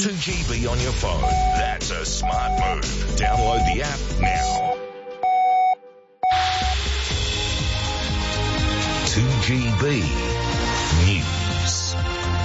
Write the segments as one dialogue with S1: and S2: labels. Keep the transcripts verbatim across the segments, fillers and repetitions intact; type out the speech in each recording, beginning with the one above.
S1: two G B on your phone. That's a smart move. Download the app now. two G B News.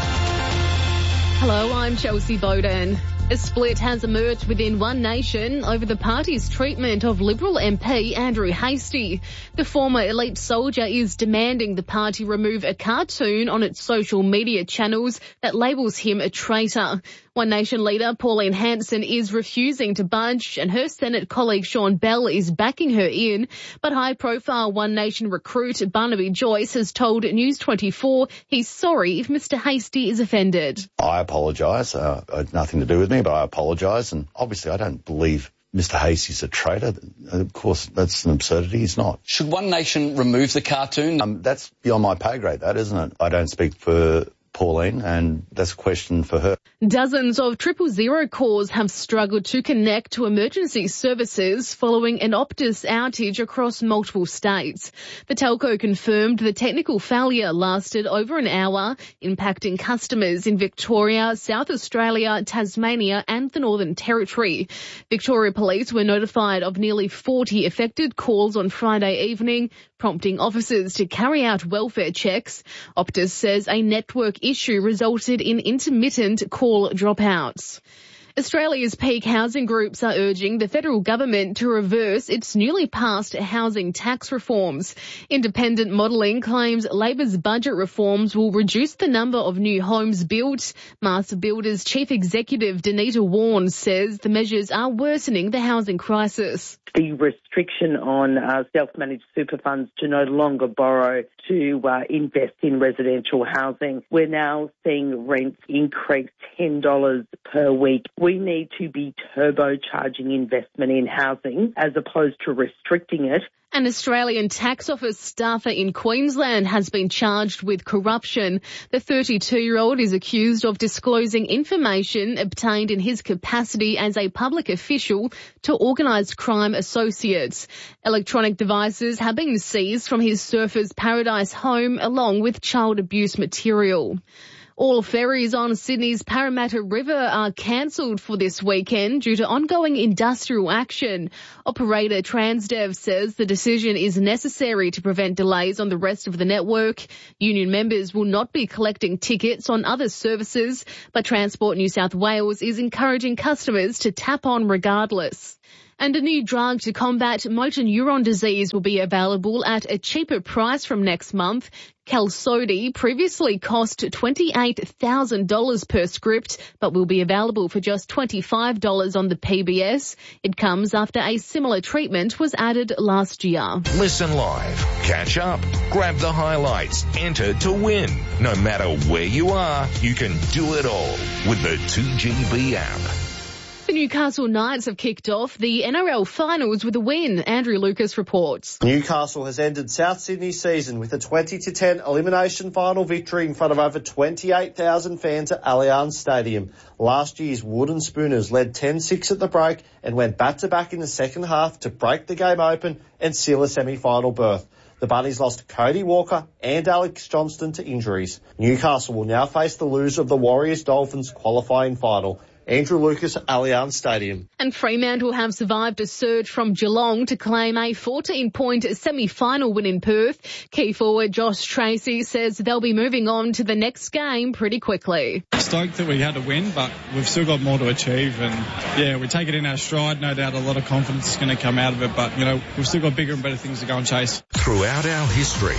S2: Hello, I'm Chelsea Bowden. A split has emerged within One Nation over the party's treatment of Liberal M P Andrew Hastie. The former elite soldier is demanding the party remove a cartoon on its social media channels that labels him a traitor. One Nation leader Pauline Hanson is refusing to budge, and her Senate colleague Sean Bell is backing her in. But high-profile One Nation recruit Barnaby Joyce has told News twenty-four he's sorry if Mr Hastie is offended.
S3: I apologise. Uh, it had nothing to do with me, but I apologise. And obviously I don't believe Mr Hastie's a traitor. Of course, that's an absurdity. He's not.
S4: Should One Nation remove the cartoon?
S3: Um, that's beyond my pay grade, that, isn't it? I don't speak for Pauline, and that's a question for her.
S2: Dozens of triple zero calls have struggled to connect to emergency services following an Optus outage across multiple states. The telco confirmed the technical failure lasted over an hour, impacting customers in Victoria, South Australia, Tasmania and the Northern Territory. Victoria Police were notified of nearly forty affected calls on Friday evening, prompting officers to carry out welfare checks. Optus says a network issue resulted in intermittent call dropouts. Australia's peak housing groups are urging the federal government to reverse its newly passed housing tax reforms. Independent modelling claims Labor's budget reforms will reduce the number of new homes built. Master Builders Chief Executive Danita Warren says the measures are worsening the housing crisis.
S5: The restriction on uh, self-managed super funds to no longer borrow to uh, invest in residential housing. We're now seeing rents increase ten dollars per week. We need to be turbocharging investment in housing as opposed to restricting it.
S2: An Australian Tax Office staffer in Queensland has been charged with corruption. The thirty-two-year-old is accused of disclosing information obtained in his capacity as a public official to organised crime associates. Electronic devices have been seized from his Surfers Paradise home along with child abuse material. All ferries on Sydney's Parramatta River are cancelled for this weekend due to ongoing industrial action. Operator Transdev says the decision is necessary to prevent delays on the rest of the network. Union members will not be collecting tickets on other services, but Transport New South Wales is encouraging customers to tap on regardless. And a new drug to combat motor neuron disease will be available at a cheaper price from next month. Qalsody previously cost twenty-eight thousand dollars per script, but will be available for just twenty-five dollars on the P B S. It comes after a similar treatment was added last year.
S1: Listen live, catch up, grab the highlights, enter to win. No matter where you are, you can do it all with the two G B app.
S2: The Newcastle Knights have kicked off the N R L finals with a win. Andrew Lucas reports.
S6: Newcastle has ended South Sydney's season with a twenty to ten elimination final victory in front of over twenty-eight thousand fans at Allianz Stadium. Last year's Wooden Spooners led ten six at the break and went back-to-back in the second half to break the game open and seal a semi-final berth. The Bunnies lost Cody Walker and Alex Johnston to injuries. Newcastle will now face the loser of the Warriors-Dolphins qualifying final. Andrew Lucas at Allianz Stadium.
S2: And Fremantle have survived a surge from Geelong to claim a fourteen-point semi-final win in Perth. Key forward Josh Tracy says they'll be moving on to the next game pretty quickly.
S7: Stoked that we had to win, but we've still got more to achieve. And, yeah, we take it in our stride. No doubt a lot of confidence is going to come out of it. But, you know, we've still got bigger and better things to go and chase.
S1: Throughout our history,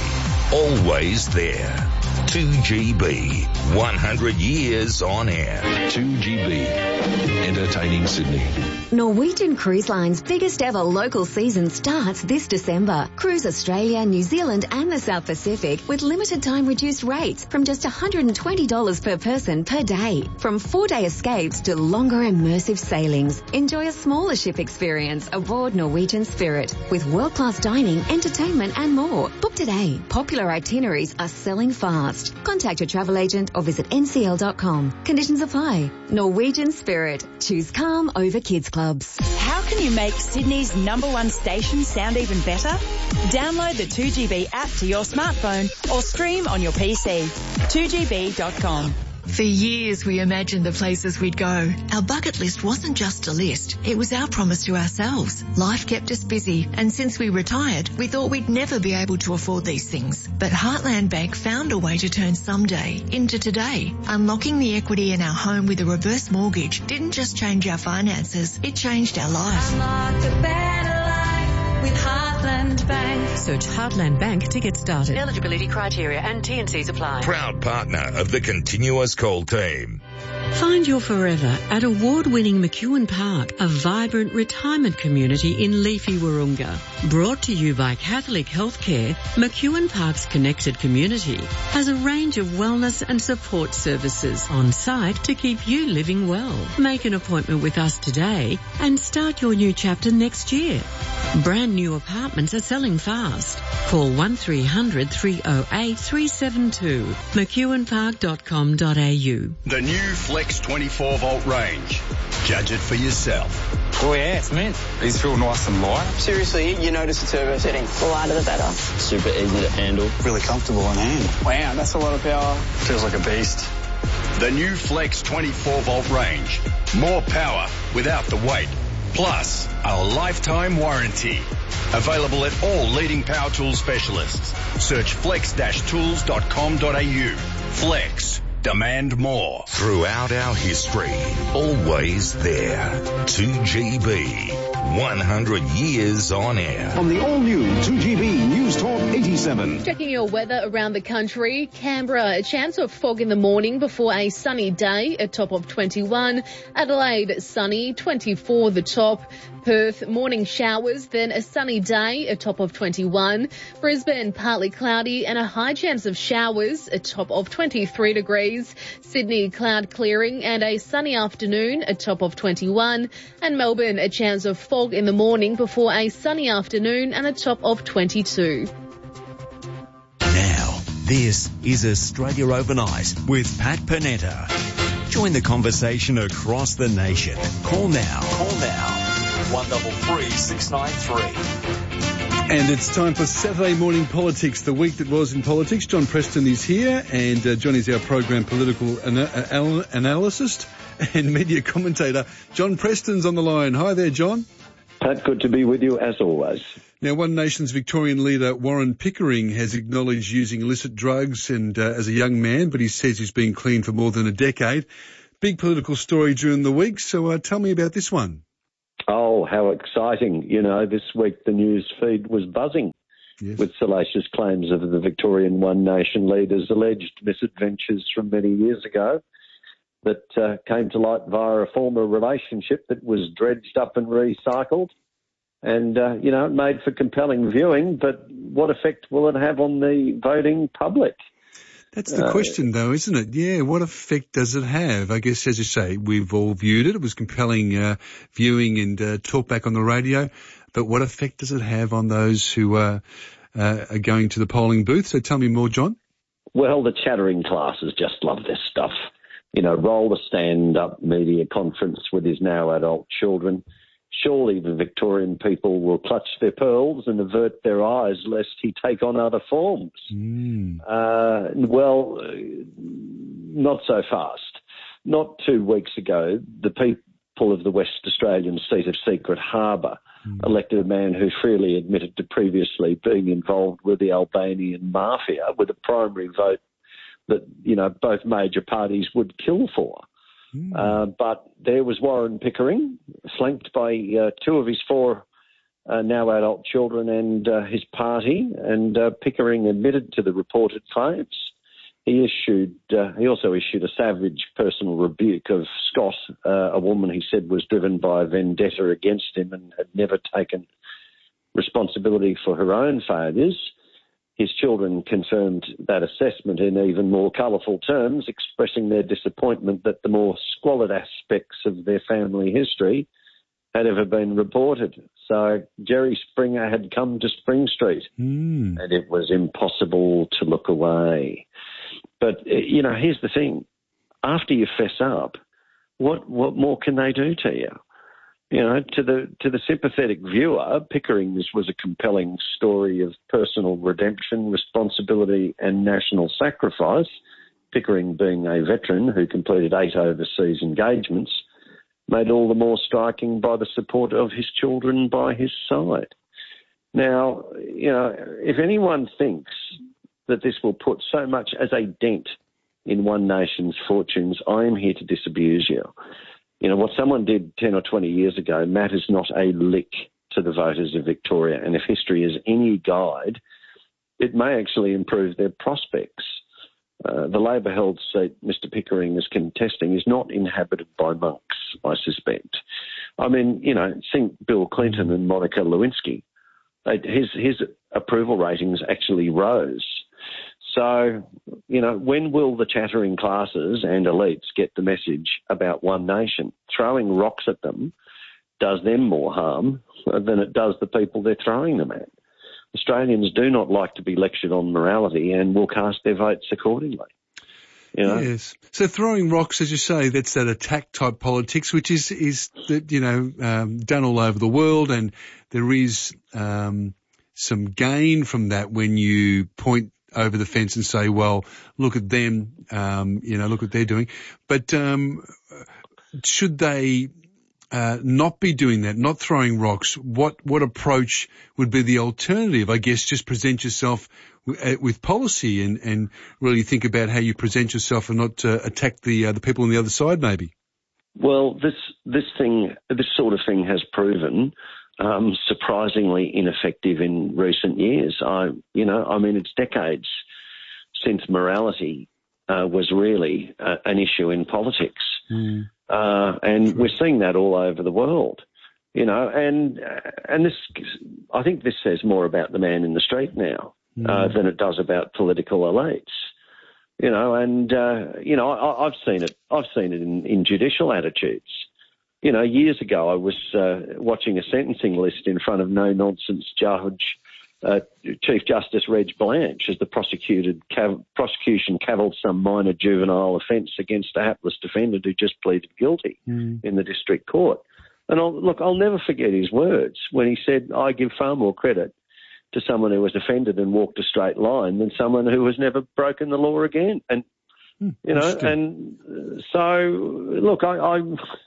S1: always there. two G B, one hundred years on air.
S8: two G B, entertaining Sydney.
S9: Norwegian Cruise Line's biggest ever local season starts this December. Cruise Australia, New Zealand and the South Pacific with limited time reduced rates from just one hundred twenty dollars per person per day. From four-day escapes to longer immersive sailings. Enjoy a smaller ship experience aboard Norwegian Spirit with world-class dining, entertainment and more. Book today. Popular itineraries are selling fast. Contact your travel agent or visit N C L dot com. Conditions apply. Norwegian Spirit. Choose calm over kids clubs.
S10: How can you make Sydney's number one station sound even better? Download the two G B app to your smartphone or stream on your P C. two G B dot com.
S11: For years, we imagined the places we'd go. Our bucket list wasn't just a list. It was our promise to ourselves. Life kept us busy, and since we retired, we thought we'd never be able to afford these things. But Heartland Bank found a way to turn someday into today. Unlocking the equity in our home with a reverse mortgage didn't just change our finances, it changed our life.
S12: Unlock a better life with Heartland Bank.
S13: Search Heartland Bank to get started.
S14: Eligibility criteria and T and Cs apply.
S1: Proud partner of the Continuous Call team.
S13: Find your forever at award-winning McEwen Park, a vibrant retirement community in leafy Wahroonga. Brought to you by Catholic Healthcare, McEwen Park's connected community has a range of wellness and support services on site to keep you living well. Make an appointment with us today and start your new chapter next year. Brand new apartments are selling fast. Call one three hundred three oh eight three seven two, mcewen park dot com dot a u.
S15: The new Flex twenty-four volt range. Judge it for yourself.
S16: Oh yeah, it's mint. These feel nice and light.
S17: Seriously, you notice the turbo setting. The lighter the better.
S4: Super easy to handle.
S16: Really comfortable on hand.
S17: Wow, that's a lot of power.
S16: Feels like a beast.
S15: The new Flex twenty-four volt range. More power without the weight. Plus, a lifetime warranty. Available at all leading power tool specialists. Search flex dash tools dot com dot a u. Flex. Demand more.
S1: Throughout our history, always there. two G B. one hundred years on air.
S18: On the all-new two G B News Talk eighty-seven.
S2: Checking your weather around the country. Canberra, a chance of fog in the morning before a sunny day, a top of twenty-one. Adelaide, sunny, twenty-four the top. Perth, morning showers, then a sunny day, a top of twenty-one. Brisbane, partly cloudy and a high chance of showers, a top of twenty-three degrees. Sydney, cloud clearing and a sunny afternoon, a top of twenty-one. And Melbourne, a chance of fog in the morning before a sunny afternoon and a top of twenty-two.
S19: Now, this is Australia Overnight with Pat Panetta. Join the conversation across the nation. Call now. Call now. one double three six nine three.
S20: And it's time for Saturday Morning Politics, the week that was in politics. John Preston is here, and uh, John is our program political ana- anal- analyst and media commentator. John Preston's on the line. Hi there, John.
S21: Pat, good to be with you as always.
S20: Now, One Nation's Victorian leader Warren Pickering has acknowledged using illicit drugs and uh, as a young man, but he says he's been clean for more than a decade. Big political story during the week, so uh, tell me about this one.
S21: Oh, how exciting. You know, this week the news feed was buzzing yes. with salacious claims of the Victorian One Nation leader's alleged misadventures from many years ago that uh, came to light via a former relationship that was dredged up and recycled. And, uh, you know, it made for compelling viewing, but what effect will it have on the voting public?
S20: That's the uh, question, though, isn't it? Yeah, what effect does it have? I guess, as you say, we've all viewed it. It was compelling uh, viewing and uh, talk back on the radio. But what effect does it have on those who uh, uh, are going to the polling booth? So tell me more, John.
S21: Well, the chattering classes just love this stuff. You know, roll a stand-up media conference with his now adult children. Surely the Victorian people will clutch their pearls and avert their eyes lest he take on other forms.
S20: Mm.
S21: Uh, well, not so fast. Not two weeks ago, the people of the West Australian seat of Secret Harbour mm. elected a man who freely admitted to previously being involved with the Albanian mafia with a primary vote that, you know, both major parties would kill for. Mm. Uh, but there was Warren Pickering, flanked by uh, two of his four uh, now adult children and uh, his party, and uh, Pickering admitted to the reported claims. He issued, uh, he also issued a savage personal rebuke of Scott, uh, a woman he said was driven by a vendetta against him and had never taken responsibility for her own failures. His children confirmed that assessment in even more colourful terms, expressing their disappointment that the more squalid aspects of their family history had ever been reported. So Jerry Springer had come to Spring Street,
S20: mm.
S21: and it was impossible to look away. But, you know, here's the thing. After you fess up, what what more can they do to you? You know, to the to the sympathetic viewer, Pickering's was a compelling story of personal redemption, responsibility and national sacrifice. Pickering, being a veteran who completed eight overseas engagements, made all the more striking by the support of his children by his side. Now, you know, if anyone thinks that this will put so much as a dent in one nation's fortunes, I am here to disabuse you. You know, what someone did ten or twenty years ago matters not a lick to the voters of Victoria. And if history is any guide, it may actually improve their prospects. Uh, the Labor-held seat Mister Pickering is contesting is not inhabited by monks, I suspect. I mean, you know, think Bill Clinton and Monica Lewinsky. They, his, his approval ratings actually rose. So, you know, when will the chattering classes and elites get the message about one nation? Throwing rocks at them does them more harm than it does the people they're throwing them at. Australians do not like to be lectured on morality and will cast their votes accordingly. You know?
S20: Yes. So throwing rocks, as you say, that's that attack type politics, which is, is you know, um, done all over the world, and there is um, some gain from that when you point over the fence and say, well, look at them, um, you know, look what they're doing. But um, should they uh, not be doing that, not throwing rocks? What what approach would be the alternative? I guess just present yourself w- with policy and, and really think about how you present yourself and not uh, attack the uh, the people on the other side, maybe.
S21: Well, this this thing, this sort of thing has proven Um, surprisingly ineffective in recent years. I, you know, I mean, it's decades since morality uh, was really uh, an issue in politics, mm. uh, and True. We're seeing that all over the world. You know, and and this, I think, this says more about the man in the street now mm. uh, than it does about political elites. You know, and uh, you know, I, I've seen it. I've seen it in, in judicial attitudes. You know, years ago I was uh, watching a sentencing list in front of no-nonsense judge, uh, Chief Justice Reg Blanche, as the prosecuted cav- prosecution cavilled some minor juvenile offence against a hapless defendant who just pleaded guilty mm. in the district court. And I'll, look, I'll never forget his words when he said, I give far more credit to someone who was offended and walked a straight line than someone who has never broken the law again. And, mm, you know, and so, look, I... I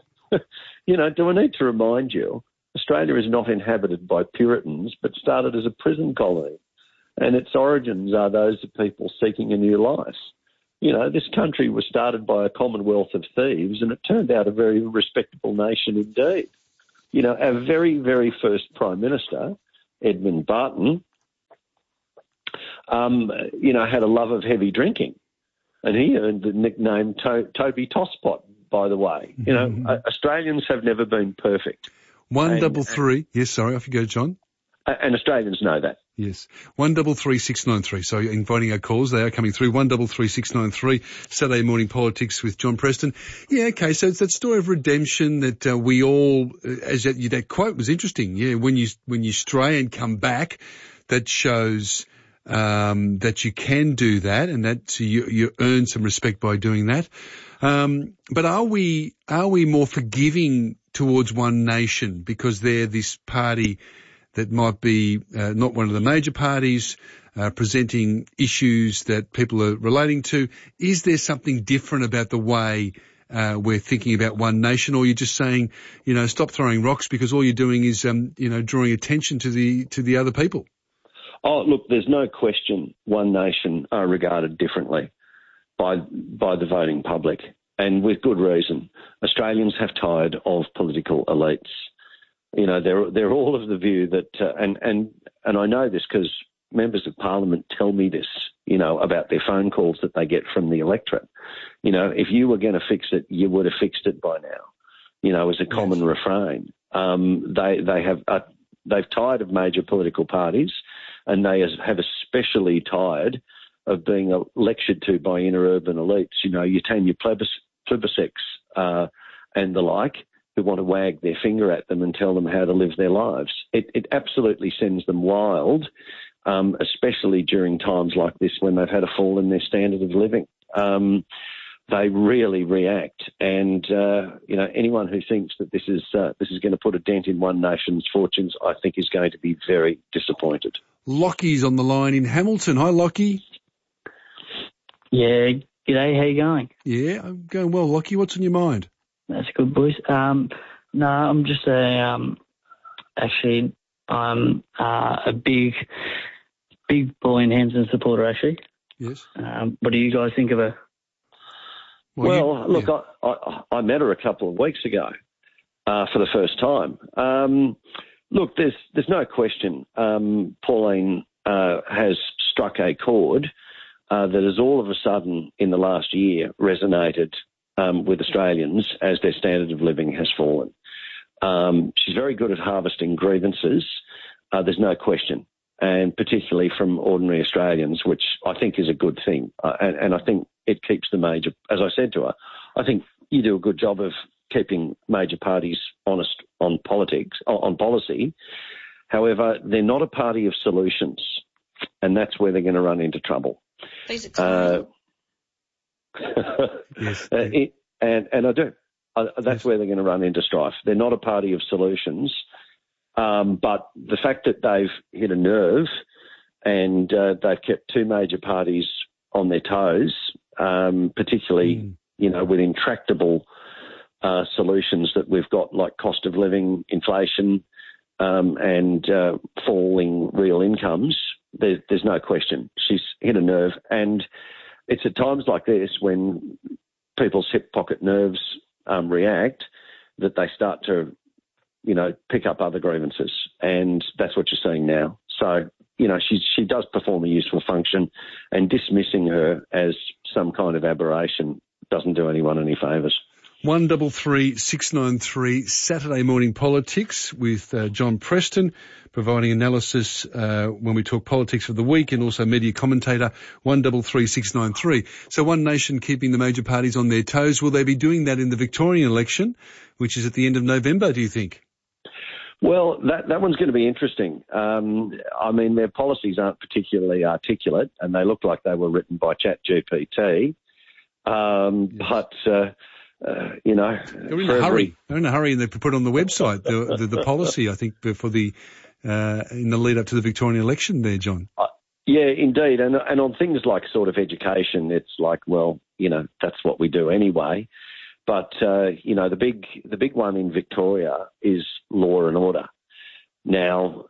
S21: you know, do I need to remind you, Australia is not inhabited by Puritans, but started as a prison colony, and its origins are those of people seeking a new life. You know, this country was started by a commonwealth of thieves, and it turned out a very respectable nation indeed. You know, our very, very first Prime Minister, Edmund Barton, um, you know, had a love of heavy drinking, and he earned the nickname to- Toby Tosspot. By the way, you know, mm-hmm. Australians have never been perfect.
S20: One
S21: and,
S20: double three. Yes, sorry, off you go, John.
S21: And Australians know that.
S20: Yes. One double three six nine three. So inviting our calls, they are coming through. One double three six nine three. Saturday morning politics with John Preston. Yeah, okay. So it's that story of redemption that uh, we all, uh, as that, that quote was interesting. Yeah, when you when you stray and come back, that shows um, that you can do that, and that you you earn some respect by doing that. Um, but are we, are we more forgiving towards one nation because they're this party that might be uh, not one of the major parties, uh, presenting issues that people are relating to? Is there something different about the way uh, we're thinking about one nation, or you're just saying, you know, stop throwing rocks because all you're doing is, um, you know, drawing attention to the, to the other people?
S21: Oh, look, there's no question one nation are regarded differently by by the voting public, and with good reason. Australians have tired of political elites. You know, they're they're all of the view that, uh, and and and I know this because members of Parliament tell me this. You know, about their phone calls that they get from the electorate. You know, if you were going to fix it, you would have fixed it by now. You know, as a common yes. refrain. Um, they they have uh, they've tired of major political parties, and they have especially tired of being lectured to by interurban elites, you know, your Tanya Pliberseks uh, and the like, who want to wag their finger at them and tell them how to live their lives. It, it absolutely sends them wild, um, especially during times like this when they've had a fall in their standard of living. Um, they really react, and uh, you know, anyone who thinks that this is uh, this is going to put a dent in one nation's fortunes, I think, is going to be very disappointed.
S20: Lockie's on the line in Hamilton. Hi, Lockie.
S3: Yeah, G'day, how you going?
S20: Yeah, I'm going well, Lockie. What's on your mind?
S3: That's good, boys. Um, no, I'm just a, um, actually, I'm uh, a big, big Pauline Hanson supporter, actually.
S20: Yes.
S3: Um, what do you guys think of her?
S21: Well,
S20: Well, you-
S21: look, I, I, I met her a couple of weeks ago uh, for the first time. Um, look, there's there's no question um, Pauline uh, has struck a chord uh, that has all of a sudden in the last year resonated um, with Australians as their standard of living has fallen. Um, she's very good at harvesting grievances. Uh, there's no question, and particularly from ordinary Australians, which I think is a good thing. Uh, and, and I think it keeps the major, as I said to her, I think you do a good job of keeping major parties honest on politics, on policy. However, they're not a party of solutions, and that's where they're going to run into trouble.
S22: Please
S21: Uh,
S20: yes,
S21: uh, it, and, and I do. Uh, that's where they're going to run into strife. They're not a party of solutions, um, but the fact that they've hit a nerve and uh, they've kept two major parties on their toes, um, particularly, mm. you know, with intractable uh, solutions that we've got, like cost of living, inflation, um, and uh, falling real incomes, there, there's no question. She's hit a nerve, and it's at times like this when people's hip pocket nerves um, react that they start to, you know, pick up other grievances, and that's what you're seeing now. So, you know, she she does perform a useful function, and dismissing her as some kind of aberration doesn't do anyone any favours.
S20: One double three six nine three Saturday Morning Politics with uh, John Preston, providing analysis uh, when we talk politics of the week, and also media commentator. One double three six nine three. So One Nation keeping the major parties on their toes. Will they be doing that in the Victorian election, which is at the end of November? Do you think?
S21: Well, that that one's going to be interesting. Um, I mean, their policies aren't particularly articulate, and they look like they were written by ChatGPT. Um, yes. But uh, uh, you know,
S20: they're in a hurry. Every... They're in a hurry, and they put it on the website the, the, the policy. I think for the uh, in the lead up to the Victorian election, there, John.
S21: Uh, yeah, indeed, and and on things like sort of education, it's like, well, you know, that's what we do anyway. But, uh, you know, the big the big one in Victoria is law and order. Now,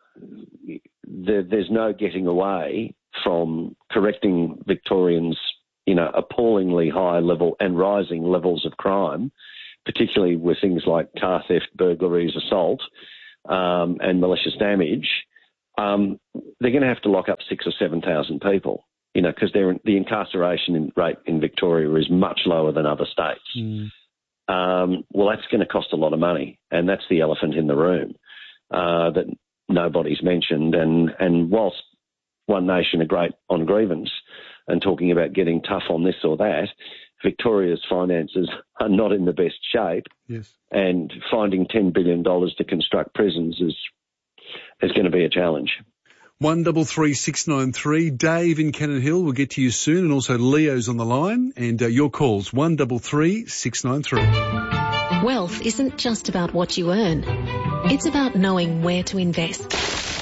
S21: there, there's no getting away from correcting Victorians, you know, appallingly high level and rising levels of crime, particularly with things like car theft, burglaries, assault, um, and malicious damage. Um, they're going to have to lock up six or seven thousand people, you know, because the incarceration rate in Victoria is much lower than other states. Mm. Um, well, that's going to cost a lot of money, and that's the elephant in the room uh, that nobody's mentioned. And, and whilst One Nation are great on grievance and talking about getting tough on this or that, Victoria's finances are not in the best shape.
S20: Yes.
S21: And finding ten billion dollars to construct prisons is is going to be a challenge.
S20: One double three six nine three. Dave in Cannon Hill will get to you soon, and also Leo's on the line, and uh, your calls one double three six nine three.
S9: Wealth isn't just about what you earn; it's about knowing where to invest.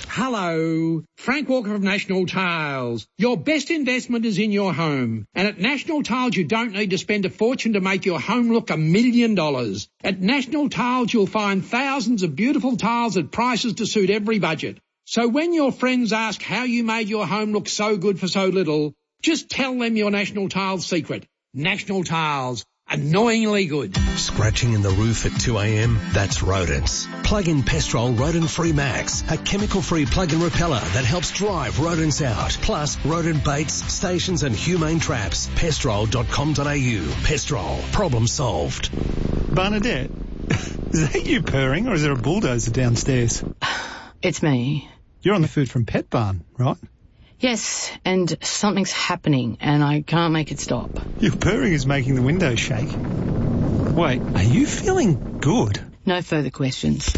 S23: Hello, Frank Walker of National Tiles. Your best investment is in your home. And at National Tiles, you don't need to spend a fortune to make your home look a million dollars. At National Tiles, you'll find thousands of beautiful tiles at prices to suit every budget. So when your friends ask how you made your home look so good for so little, just tell them your National Tiles secret. National Tiles. Annoyingly good.
S24: Scratching in the roof at two a.m? That's rodents. Plug in Pestrol Rodent Free Max, a chemical-free plug-in repeller that helps drive rodents out. Plus, rodent baits, stations and humane traps. pestrol dot com dot a u. Pestrol. Problem solved.
S25: Bernadette, is that you purring, or is there a bulldozer downstairs?
S22: It's me.
S25: You're on the Food from Pet Barn, right?
S22: Yes, and something's happening, and I can't make it stop.
S25: Your purring is making the windows shake. Wait, are you feeling good?
S22: No further questions.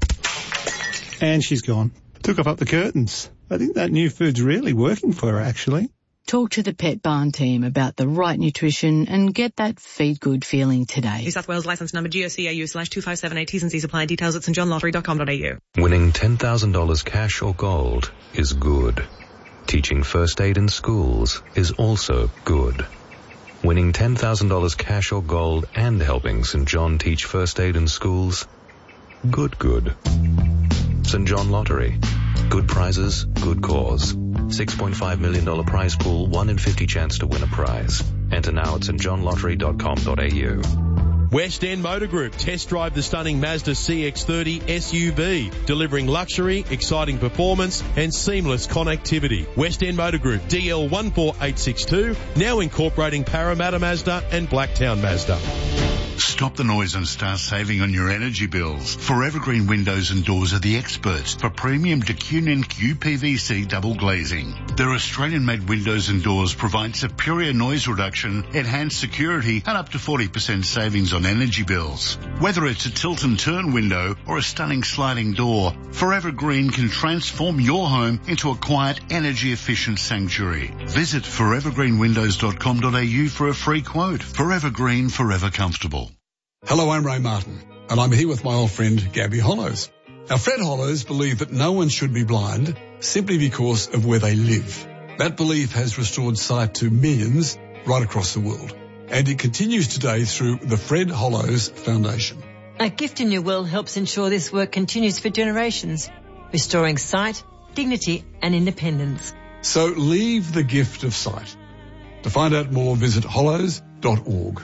S25: And she's gone. Took off up the curtains. I think that new food's really working for her, actually.
S22: Talk to the Pet Barn team about the right nutrition and get that feed good feeling today.
S26: New South Wales licence number G O C A U slash two five seven eight. T's and C's apply. Details at st john lottery dot com dot a u.
S8: Winning ten thousand dollars cash or gold is good. Teaching first aid in schools is also good. Winning ten thousand dollars cash or gold and helping St John teach first aid in schools? Good, good. St John Lottery. Good prizes, good cause. six point five million dollars prize pool, one in fifty chance to win a prize. Enter now at st john lottery dot com dot a u.
S5: West End Motor Group. Test drive the stunning Mazda C X thirty S U V, delivering luxury, exciting performance and seamless connectivity. West End Motor Group, D L one four eight six two, now incorporating Parramatta Mazda and Blacktown Mazda.
S6: Stop the noise and start saving on your energy bills. Forever Green Windows and Doors are the experts for premium D Q N Q P V C double glazing. Their Australian-made windows and doors provide superior noise reduction, enhanced security and up to forty percent savings on energy bills. Whether it's a tilt and turn window or a stunning sliding door, Forever Green can transform your home into a quiet, energy-efficient sanctuary. Visit forever green windows dot com dot a u for a free quote. Forever Green, forever comfortable.
S7: Hello, I'm Ray Martin, and I'm here with my old friend Gabby Hollows. Now, Fred Hollows believed that no one should be blind simply because of where they live. That belief has restored sight to millions right across the world, and it continues today through the Fred Hollows Foundation.
S10: A Gift in Your Will helps ensure this work continues for generations, restoring sight, dignity and independence.
S7: So leave the gift of sight. To find out more, visit hollows dot org.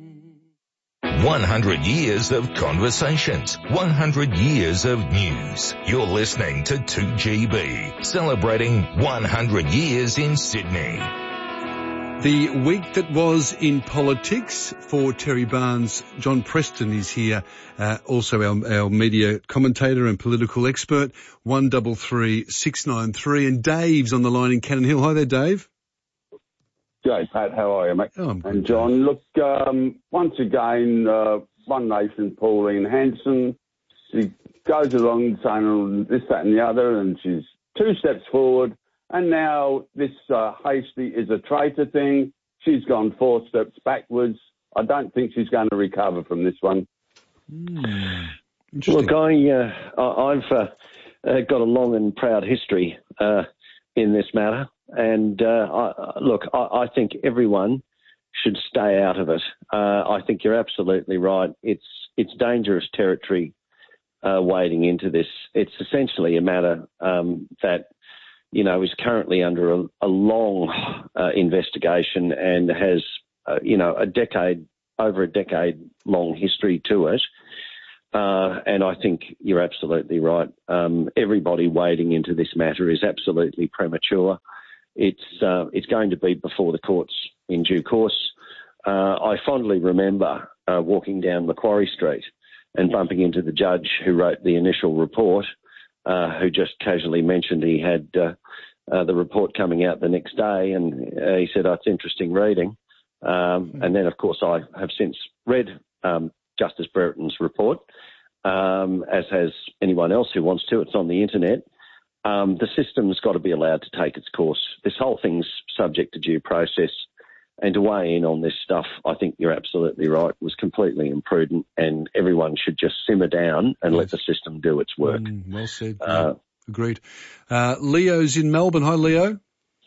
S1: one hundred years of conversations, one hundred years of news. You're listening to two G B, celebrating one hundred years in Sydney.
S20: The week that was in politics for Terry Barnes. John Preston is here, uh, also our, our media commentator and political expert, one double three six nine three. And Dave's on the line in Cannon Hill. Hi there, Dave.
S11: G'day, Pat. How are you, mate?
S20: Oh, I'm good,
S11: and John, look, um, once again, uh, One Nation, Pauline Hanson, she goes along saying this, that and the other, and she's two steps forward, and now this uh, Hasty is a traitor thing. She's gone four steps backwards. I don't think she's going to recover from this one.
S20: Mm,
S21: Look, I, uh, I've uh, uh, got a long and proud history uh, in this matter. And, uh, I, look, I, I think everyone should stay out of it. Uh, I think you're absolutely right. It's it's dangerous territory uh, wading into this. It's essentially a matter um, that, you know, is currently under a, a long uh, investigation and has, uh, you know, a decade, over a decade-long history to it. Uh, and I think you're absolutely right. Um, everybody wading into this matter is absolutely premature. It's uh, it's going to be before the courts in due course. Uh, I fondly remember uh, walking down Macquarie Street and bumping into the judge who wrote the initial report, uh, who just casually mentioned he had uh, uh, the report coming out the next day, and uh, he said, oh, it's interesting reading. Um, and then, of course, I have since read um, Justice Brereton's report, um, as has anyone else who wants to. It's on the internet. Um, the system's got to be allowed to take its course. This whole thing's subject to due process, and to weigh in on this stuff, I think you're absolutely right, was completely imprudent, and everyone should just simmer down and yes. let the system do its work.
S20: Mm, well said.
S21: Uh,
S20: yeah. Agreed. Uh, Leo's in Melbourne. Hi, Leo.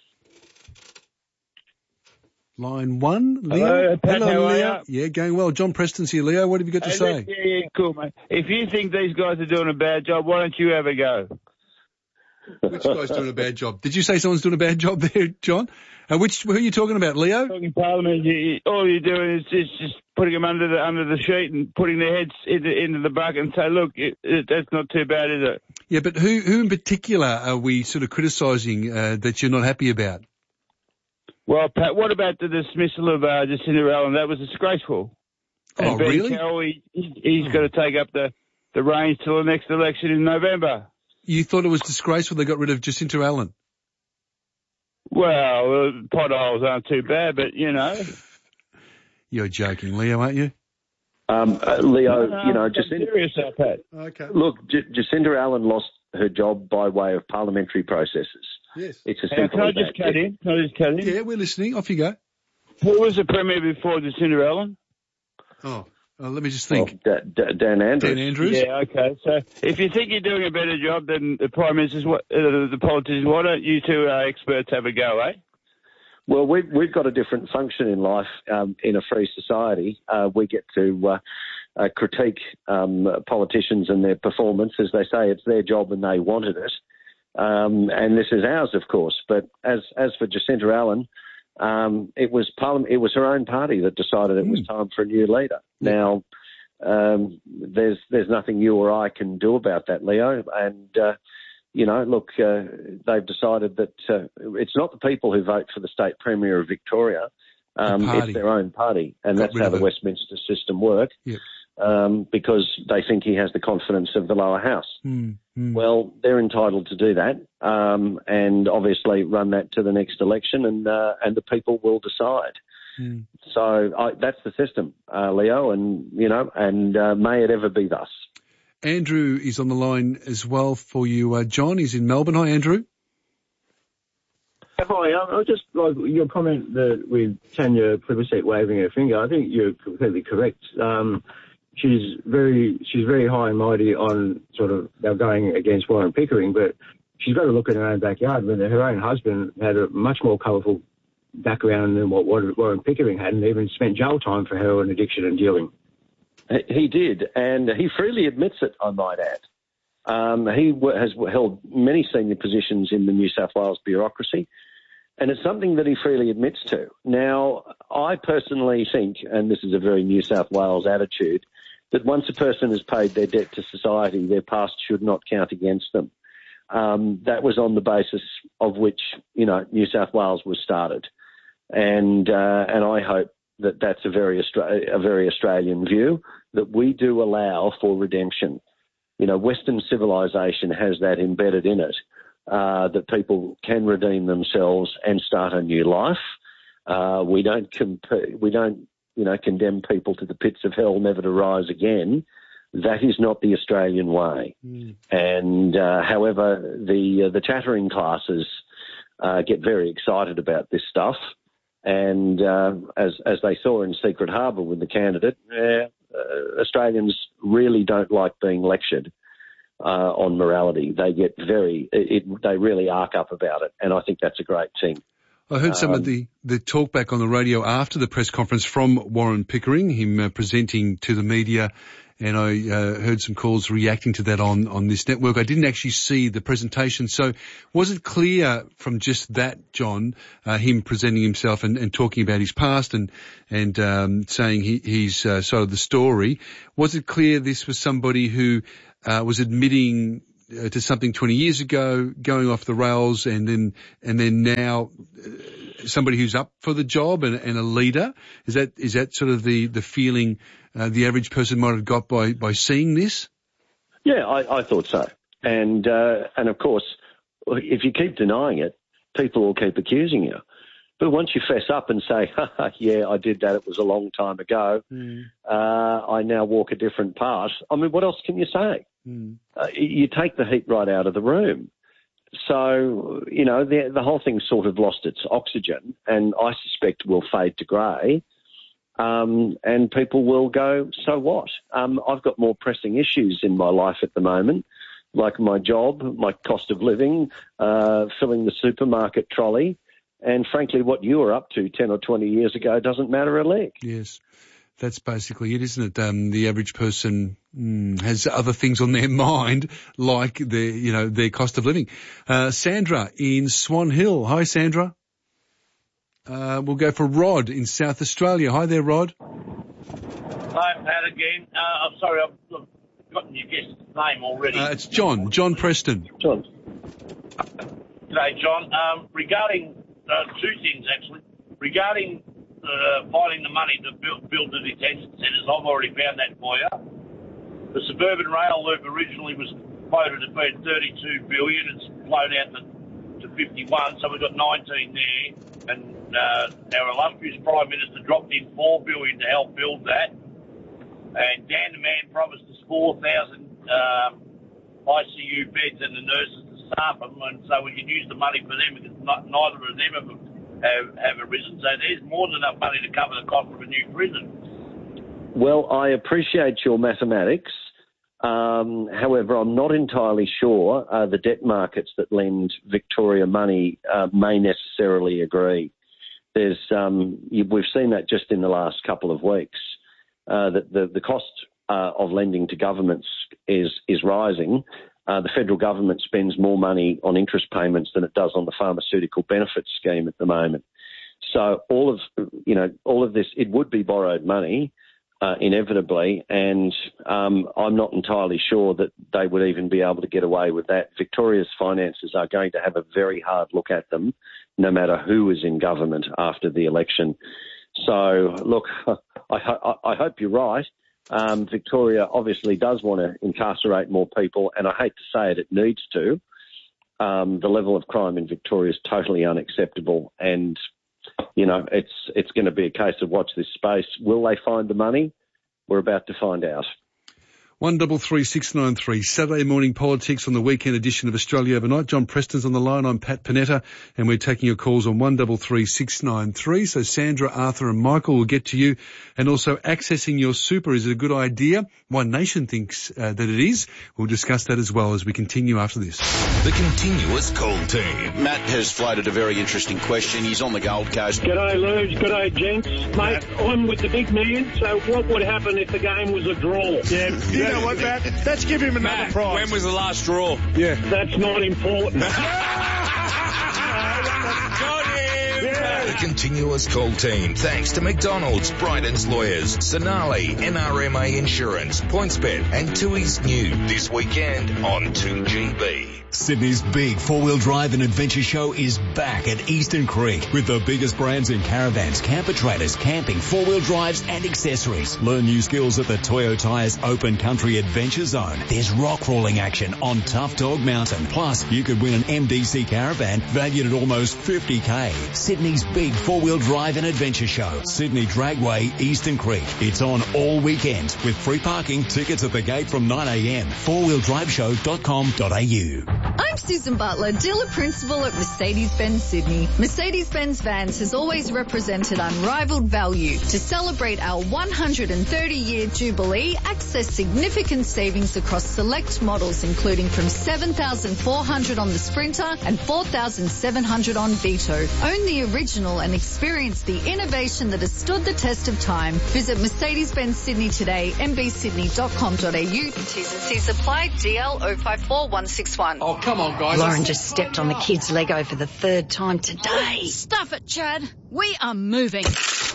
S20: Line one, Leo.
S12: Hello, Pat,
S20: Hello,
S12: how
S20: Leo.
S12: are you?
S20: Yeah, going well. John Preston's here. Leo, what have you got to
S12: hey,
S20: say?
S12: look, yeah, yeah, cool, mate. If you think these guys are doing a bad job, why don't you have a go?
S20: Which guy's doing a bad job? Did you say someone's doing a bad job there, John? Uh, which who are you talking about, Leo?
S12: Talking Parliament, you, all you're doing is, is just putting them under the under the sheet and putting their heads into, into the bucket and say, look, it, it, that's not too bad, is it?
S20: Yeah, but who who in particular are we sort of criticising uh, that you're not happy about?
S12: Well, Pat, what about the dismissal of uh, Jacinda Allen? That was disgraceful.
S20: Oh,
S12: and Ben
S20: really?
S12: Carroll, he, he's oh. got to take up the, the reins till the next election in November.
S20: You thought it was disgraceful they got rid of Jacinda Allen?
S12: Well, uh, potholes aren't too bad, but, you know.
S20: You're joking, Leo, aren't you?
S21: Um, uh, Leo,
S12: no, no,
S21: you know,
S12: I'm
S21: Jacinda,
S12: serious, uh, Pat.
S20: Okay.
S21: Look, J- Jacinda Allen lost her job by way of parliamentary processes.
S20: Yes.
S21: It's as
S12: Hey,
S21: simple
S12: can I
S21: as
S12: just
S21: that.
S12: cut in? Can I just cut in?
S20: Yeah, we're listening. Off you go.
S12: Who was the Premier before Jacinda Allen?
S20: Oh, uh, let me just think.
S21: Well, da- da- Dan Andrews.
S20: Dan Andrews?
S12: Yeah, okay. So if you think you're doing a better job than the Prime Minister's, what, uh, the politicians, why don't you two uh, experts have a go, eh?
S21: Well, we've, we've got a different function in life um, in a free society. Uh, we get to uh, uh, critique um, politicians and their performance. As they say, it's their job and they wanted it. Um, and this is ours, of course. But as as for Jacinta Allen, um, it was Parliament, it was her own party that decided it mm. was time for a new leader. Now, um, there's there's nothing you or I can do about that, Leo. And uh, you know, look, uh, they've decided that uh, it's not the people who vote for the state premier of Victoria. Um, the it's their own party, and Got that's how the it. Westminster system works. Yep. Um, because they think he has the confidence of the lower house.
S20: Mm, mm.
S21: Well, they're entitled to do that, um, and obviously run that to the next election, and uh, and the people will decide.
S20: Mm.
S21: So I, that's the system, uh, Leo, and you know, and uh, may it ever be thus.
S20: Andrew is on the line as well for you. Uh, John is in Melbourne. Hi, Andrew.
S4: Hi, I was just like your comment that with Tanya Plibersek waving her finger. I think you're completely correct. Um, she's very she's very high and mighty on sort of now going against Warren Pickering, but she's got to look in her own backyard. When her own husband had a much more colourful background than what Warren Pickering had, and even spent jail time for heroin addiction and dealing.
S21: He did, and he freely admits it, I might add. Um, he has held many senior positions in the New South Wales bureaucracy, and it's something that he freely admits to. Now, I personally think, and this is a very New South Wales attitude, that once a person has paid their debt to society, their past should not count against them. Um, that was on the basis of which, you know, New South Wales was started. And uh, and I hope that that's a very, Austra- a very Australian view, that we do allow for redemption. You know, Western civilization has that embedded in it, uh, that people can redeem themselves and start a new life. Uh, we don't comp- we don't, you know, condemn people to the pits of hell never to rise again. That is not the Australian way.
S20: Mm.
S21: And uh, however, the uh, the chattering classes uh, get very excited about this stuff. And uh, as as they saw in Secret Harbour with the candidate, uh, uh, Australians really don't like being lectured uh, on morality. They get very, it, it, they really arc up about it, and I think that's a great thing.
S20: I heard some
S21: um,
S20: of the, the talk back on the radio after the press conference from Warren Pickering, him uh, presenting to the media, and I uh, heard some calls reacting to that on, on this network. I didn't actually see the presentation. So was it clear from just that, John, uh, him presenting himself and, and talking about his past and, and um, saying he, he's uh, side of the story, was it clear this was somebody who uh, was admitting uh, to something twenty years ago, going off the rails, and then and then now uh, somebody who's up for the job and, and a leader? Is that is that sort of the, the feeling Uh, the average person might have got by, by seeing this?
S21: Yeah, I, I thought so. And uh, and of course, if you keep denying it, people will keep accusing you. But once you fess up and say, yeah, I did that, it was a long time ago,
S20: mm.
S21: uh, I now walk a different path. I mean, what else can you say?
S20: Mm.
S21: Uh, you take the heat right out of the room. So, you know, the, the whole thing sort of lost its oxygen, and I suspect will fade to grey. Um, and people will go, so what? Um, I've got more pressing issues in my life at the moment, like my job, my cost of living, uh, filling the supermarket trolley. And frankly, what you were up to ten or twenty years ago doesn't matter a lick.
S20: Yes, that's basically it, isn't it? Um, the average person mm, has other things on their mind, like their, you know, their cost of living. Uh, Sandra in Swan Hill. Hi, Sandra. Uh, we'll go for Rod in South Australia. Hi there, Rod.
S13: Hi, Pat again. Uh, I'm sorry, I've, I've forgotten your guest's name already.
S20: Uh, it's John, John Preston.
S21: John.
S13: G'day, John. Um, regarding uh, two things, actually. Regarding uh, finding the money to build, build the detention centres, I've already found that for you. The suburban rail loop originally was quoted at being thirty-two billion dollars. It's flown out to, to fifty-one, so we've got nineteen there. And uh, our illustrious Prime Minister dropped in four billion dollars to help build that. And Dan the Man promised us four thousand um, I C U beds and the nurses to staff them, and so we can use the money for them because not, neither of them have, have, have arisen. So there's more than enough money to cover the cost of a new prison.
S21: Well, I appreciate your mathematics. Um, however, I'm not entirely sure uh, the debt markets that lend Victoria money uh, may necessarily agree. there's um, you, we've seen that just in the last couple of weeks, uh, that the, the cost uh, of lending to governments is, is rising. Uh, the federal government spends more money on interest payments than it does on the pharmaceutical benefits scheme at the moment. So all of, you know, all of this, it would be borrowed money, uh, inevitably, and um, I'm not entirely sure that they would even be able to get away with that. Victoria's finances are going to have a very hard look at them, no matter who is in government after the election. So, look, I, I, I hope you're right. Um, Victoria obviously does want to incarcerate more people, and I hate to say it, it needs to. Um, the level of crime in Victoria is totally unacceptable, and you know, it's it's going to be a case of watch this space. Will they find the money? We're about to find out.
S20: One double three six nine three, Saturday morning politics on the weekend edition of Australia Overnight. John Preston's on the line. I'm Pat Panetta, and we're taking your calls on one double three six nine three. So Sandra, Arthur, and Michael will get to you. And also, accessing your super, is it a good idea? One Nation thinks uh, that it is. We'll discuss that as well as we continue after this.
S1: The continuous call team.
S2: Matt has floated a very interesting question. He's on the Gold Coast.
S14: G'day, Lou. G'day, gents. Mate, I'm with the big man. So what would happen if the game was a draw?
S15: Yeah. You know what, Matt? Let's give him another
S2: Matt,
S15: prize.
S2: when was the last draw?
S15: Yeah.
S14: That's not important.
S1: The continuous call team, thanks to McDonald's, Bryden's Lawyers, Sonali, N R M A Insurance, PointsBet, and Tui's new this weekend on two G B.
S19: Sydney's big four-wheel drive and adventure show is back at Eastern Creek with the biggest brands in caravans, camper trailers, camping, four-wheel drives and accessories. Learn new skills at the Toyo Tyres Open Country Adventure Zone. There's rock crawling action on Tough Dog Mountain. Plus, you could win an M D C caravan valued at almost fifty K. Sydney's big four-wheel drive and adventure show. Sydney Dragway, Eastern Creek. It's on all weekend with free parking, tickets at the gate from nine a m. four wheel drive show dot com dot a u.
S16: I'm Susan Butler, dealer principal at Mercedes-Benz Sydney. Mercedes-Benz Vans has always represented unrivaled value. To celebrate our one hundred thirty year jubilee, access significant savings across select models, including from seven thousand four hundred on the Sprinter and four thousand seven hundred on Vito. Own the original and experience the innovation that has stood the test of time. Visit Mercedes-Benz Sydney today, m b sydney dot com dot a u. T's and C's apply, D L zero five four one six one.
S15: Oh, come on, guys.
S17: Lauren just stepped on the kid's Lego for the third time today.
S16: Stuff it, Chad. We are moving.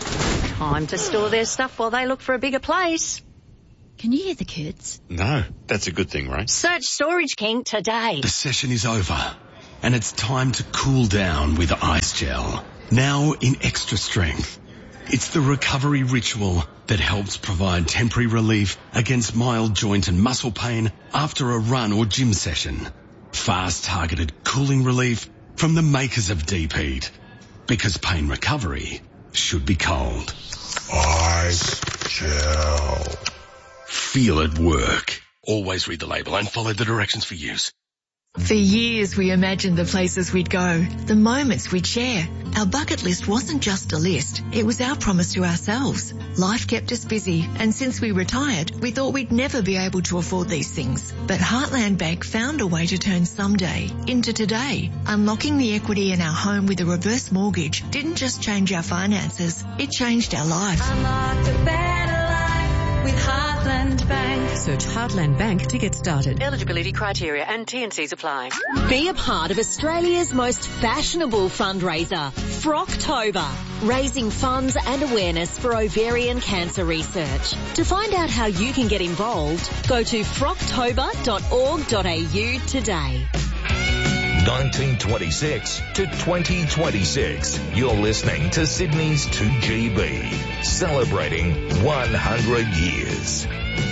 S17: Time to store their stuff while they look for a bigger place.
S16: Can you hear the kids?
S18: No, that's a good thing, right?
S17: Search Storage King today.
S27: The session is over, and it's time to cool down with Ice Gel. Now in extra strength. It's the recovery ritual that helps provide temporary relief against mild joint and muscle pain after a run or gym session. Fast targeted cooling relief from the makers of Deep Heat. Because pain recovery should be cold. Ice Gel. Feel it work. Always read the label and follow the directions for use.
S28: For years we imagined the places we'd go, the moments we'd share. Our bucket list wasn't just a list, it was our promise to ourselves. Life kept us busy, and since we retired, we thought we'd never be able to afford these things. But Heartland Bank found a way to turn someday into today. Unlocking the equity in our home with a reverse mortgage didn't just change our finances, it changed our life.
S29: Unlock a better life with Heartland Bank.
S30: Search Heartland Bank to get started.
S17: Eligibility criteria and T and C's apply.
S31: Be a part of Australia's most fashionable fundraiser, Frocktober, raising funds and awareness for ovarian cancer research. To find out how you can get involved, go to frocktober dot org dot a u today.
S1: nineteen twenty-six to twenty twenty-six. You're listening to Sydney's two G B, celebrating one hundred years.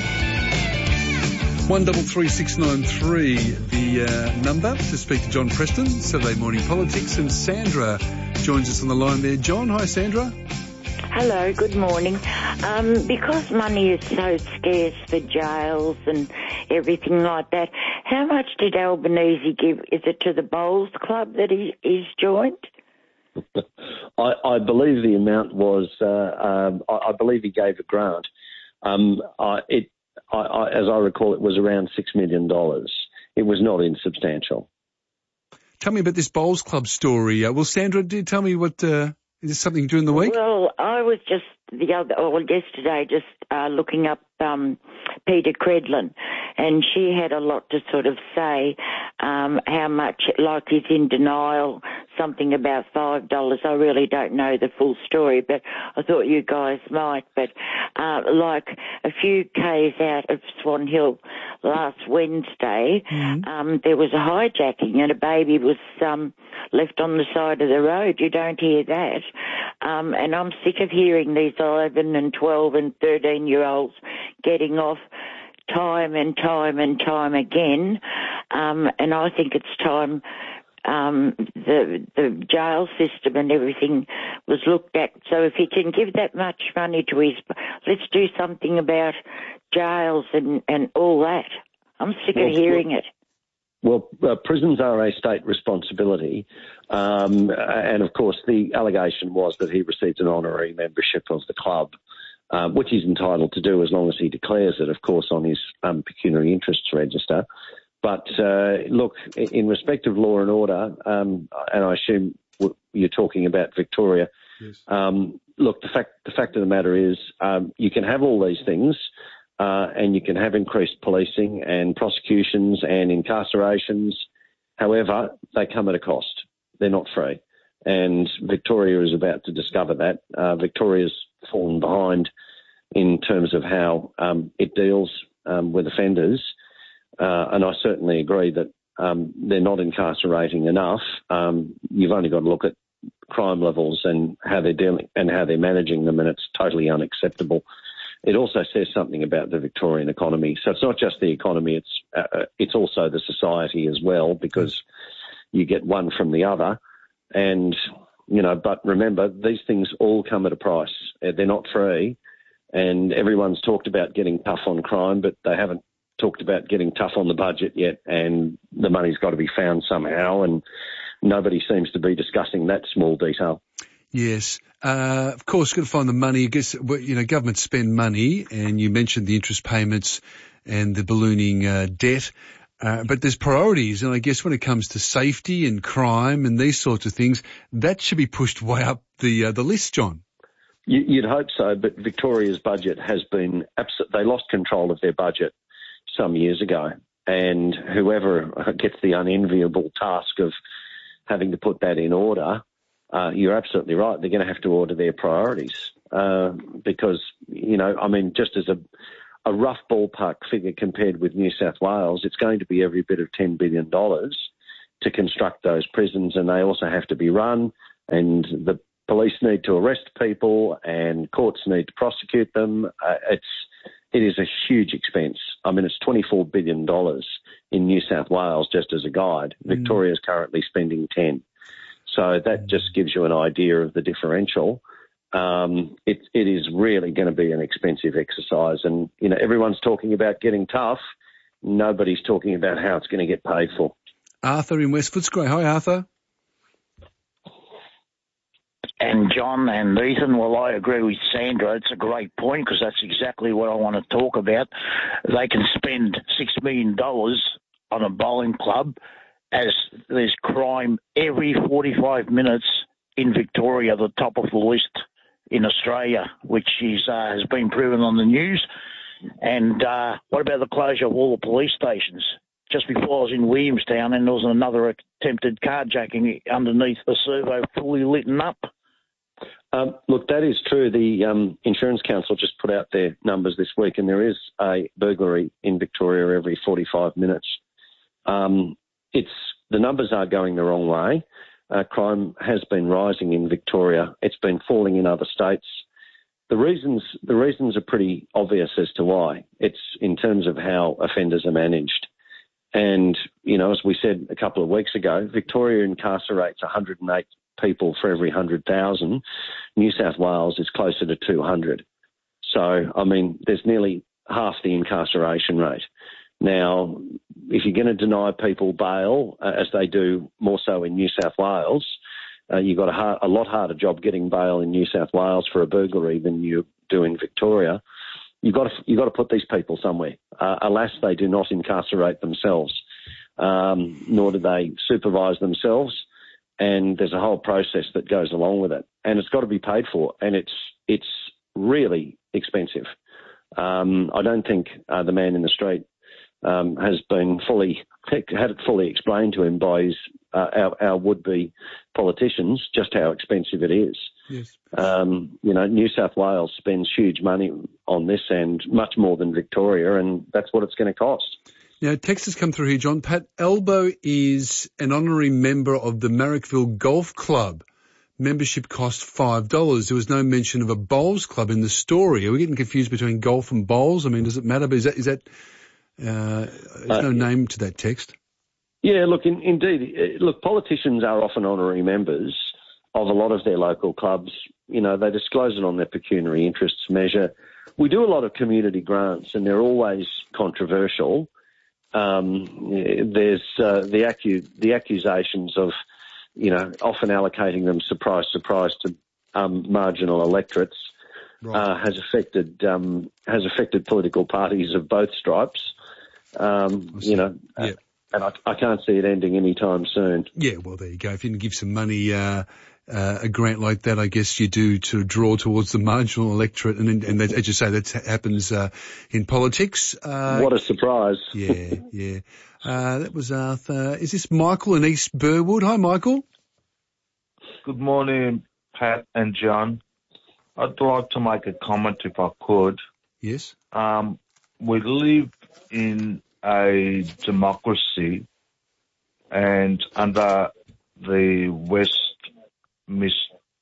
S20: One double three six nine three, the uh, number to speak to John Preston, Saturday Morning Politics, and Sandra joins us on the line there. John, hi Sandra.
S32: Hello, good morning. Um, because money is so scarce for jails and everything like that, how much did Albanese give? Is it to the Bowls Club that he, he's joined?
S21: I, I believe the amount was, uh, um, I, I believe he gave a grant. Um, I, it, I, I, as I recall, it was around six million dollars. It was not insubstantial.
S20: Tell me about this Bowls Club story. Uh, well, Sandra, do tell me what... Uh Is this something during the week?
S32: Well, I was just the other, or yesterday, just uh, looking up um, Peter Credlin, and she had a lot to sort of say. Um, how much, like he's in denial, something about five dollars. I really don't know the full story, but I thought you guys might. But uh, like a few k's out of Swan Hill last Wednesday, mm-hmm. um, there was a hijacking and a baby was um, left on the side of the road. You don't hear that. Um, and I'm sick of hearing these eleven and twelve and thirteen year olds getting off time and time and time again. Um, and I think it's time um, the the jail system and everything was looked at. So if he can give that much money to his, let's do something about jails and, and all that. I'm sick well, of hearing
S21: well,
S32: it.
S21: Well, uh, prisons are a state responsibility. Um, and, of course, the allegation was that he received an honorary membership of the club, uh, which he's entitled to do as long as he declares it, of course, on his um, pecuniary interests register. But, uh, look, in respect of law and order, um, and I assume you're talking about Victoria, yes. um, look, the fact, the fact of the matter is um, you can have all these things uh, and you can have increased policing and prosecutions and incarcerations. However, they come at a cost. They're not free. And Victoria is about to discover that. Uh, Victoria's fallen behind in terms of how um, it deals um, with offenders. Uh, and I certainly agree that um, they're not incarcerating enough. Um, you've only got to look at crime levels and how they're dealing and how they're managing them, and it's totally unacceptable. It also says something about the Victorian economy. So it's not just the economy; it's uh, it's also the society as well, because you get one from the other. And you know, but remember, these things all come at a price. They're not free, and everyone's talked about getting tough on crime, but they haven't talked about getting tough on the budget yet, and the money's got to be found somehow, and nobody seems to be discussing that small detail.
S20: Yes. Uh, of course, got to find the money. I guess, you know, governments spend money, and you mentioned the interest payments and the ballooning uh, debt, uh, but there's priorities, and I guess when it comes to safety and crime and these sorts of things, that should be pushed way up the uh, the list, John.
S21: You'd hope so, but Victoria's budget has been abs- they lost control of their budget some years ago, and whoever gets the unenviable task of having to put that in order, uh, you're absolutely right. They're going to have to order their priorities uh, because, you know, I mean, just as a, a rough ballpark figure compared with New South Wales, it's going to be every bit of ten billion dollars to construct those prisons, and they also have to be run, and the police need to arrest people and courts need to prosecute them. Uh, it's It is a huge expense. I mean, it's twenty-four billion dollars in New South Wales, just as a guide. Mm. Victoria is currently spending ten. So that just gives you an idea of the differential. Um, it, it is really going to be an expensive exercise. And, you know, everyone's talking about getting tough. Nobody's talking about how it's going to get paid for.
S20: Arthur in West Footscray. Hi, Arthur.
S3: And John and Ethan, well, I agree with Sandra. It's a great point because that's exactly what I want to talk about. They can spend six million dollars on a bowling club as there's crime every forty-five minutes in Victoria, the top of the list in Australia, which is uh, has been proven on the news. And uh, what about the closure of all the police stations? Just before I was in Williamstown and there was another attempted carjacking underneath the servo fully lit up.
S21: Um, look, that is true. The um, Insurance Council just put out their numbers this week, and there is a burglary in Victoria every forty-five minutes. Um, it's the numbers are going the wrong way. Uh, crime has been rising in Victoria. It's been falling in other states. The reasons the reasons are pretty obvious as to why. It's in terms of how offenders are managed. And, you know, as we said a couple of weeks ago, Victoria incarcerates one hundred eight people for every one hundred thousand. New South Wales is closer to two hundred. So, I mean, there's nearly half the incarceration rate. Now, if you're going to deny people bail, uh, as they do more so in New South Wales, uh, you've got a, hard, a lot harder job getting bail in New South Wales for a burglary than you do in Victoria. You've got to, you've got to put these people somewhere. Uh, alas, they do not incarcerate themselves, um, nor do they supervise themselves. and there's a whole process that goes along with it, and it's got to be paid for, and it's it's really expensive. Um, I don't think uh, the man in the street um, has been fully had it fully explained to him by his, uh, our, our would-be politicians just how expensive it is.
S20: Yes.
S21: Um, you know, New South Wales spends huge money on this and much more than Victoria, and that's what it's going to cost.
S20: Now, text has come through here, John. Pat Elbow is an honorary member of the Marrickville Golf Club. Membership cost five dollars. There was no mention of a bowls club in the story. Are we getting confused between golf and bowls? I mean, does it matter? But is that, is that, uh, there's no uh, name to that text?
S21: Yeah, look, in, indeed. Look, politicians are often honorary members of a lot of their local clubs. You know, they disclose it on their pecuniary interests measure. We do a lot of community grants, and they're always controversial. Um, there's uh, the, accu- the accusations of, you know, often allocating them surprise, surprise to um, marginal electorates right. uh, has affected um, has affected political parties of both stripes. Um, you know,
S20: yeah.
S21: and I, I can't see it ending anytime soon.
S20: Yeah, well, there you go. If you can give some money, uh, uh, a grant like that, I guess you do to draw towards the marginal electorate, and and that, as you say, that happens uh, in politics. Uh,
S21: what a surprise!
S20: Yeah, yeah. Uh, that was Arthur. Is this Michael in East Burwood? Hi, Michael.
S5: Good morning, Pat and John. I'd like to make a comment if I could.
S20: Yes.
S5: Um, we live in a democracy, and under the Westminster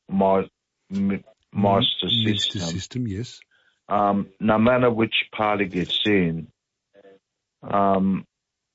S5: system,
S20: system, yes.
S5: Um, no matter which party gets in, um,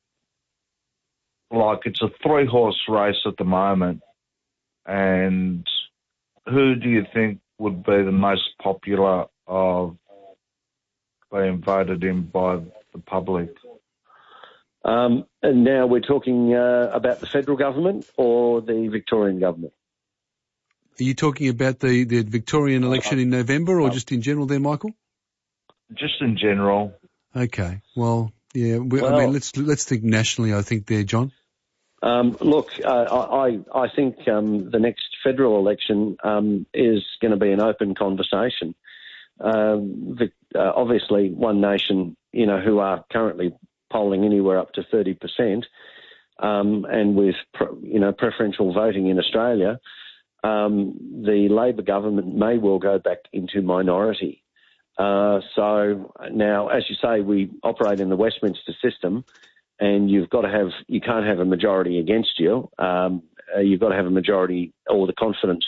S5: like it's a three-horse race at the moment, and who do you think would be the most popular of being voted in by the public?
S21: Um, and now we're talking uh, about the federal government or the Victorian government?
S20: Are you talking about the, the Victorian election in November, or just in general there, Michael?
S5: Just in general.
S20: Okay. Well, yeah. We,
S21: Well,
S20: I mean, let's let's think nationally. I think there, John.
S21: Um, look, uh, I I think um, the next federal election um, is going to be an open conversation. Um, the, uh, obviously, One Nation, you know, who are currently polling anywhere up to thirty percent, um, and with you know preferential voting in Australia, um, the Labor government may well go back into minority. Uh, so now, as you say, we operate in the Westminster system, and you've got to have, you can't have a majority against you. Um, uh, you've got to have a majority or the confidence